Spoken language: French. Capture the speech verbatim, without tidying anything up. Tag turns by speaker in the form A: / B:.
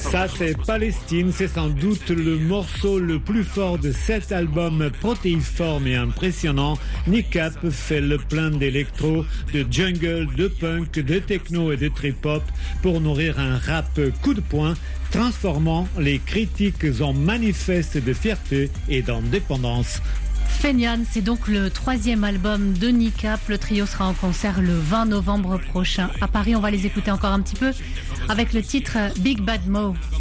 A: Ça, c'est Palestine. C'est sans doute le morceau le plus fort de cet album protéiforme et impressionnant. Niqab fait le plein d'électro, de jungle, de punk, de techno et de trip-hop pour nourrir un rap coup de poing, transformant les critiques en manifestes de fierté et d'indépendance.
B: Feignane, c'est donc le troisième album de Niqab. Le trio sera en concert le vingt novembre prochain à Paris. On va les écouter encore un petit peu avec le titre Big Bad Mo.